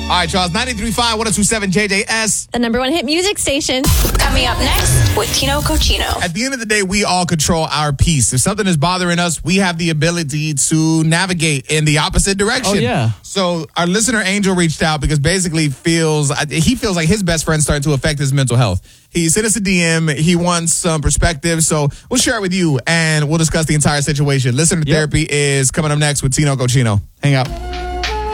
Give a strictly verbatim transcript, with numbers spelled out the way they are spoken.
All right, Charles, ninety-three point five, one oh two point seven J J S. The number one hit music station. Coming up next with Tino Cochino. At the end of the day, we all control our peace. If something is bothering us, we have the ability to navigate in the opposite direction. Oh, yeah. So our listener, Angel, reached out because basically feels he feels like his best friend's starting to affect his mental health. He sent us a D M. He wants some perspective. So we'll share it with you, and we'll discuss the entire situation. Listener Yep. therapy is coming up next with Tino Cochino. Hang out.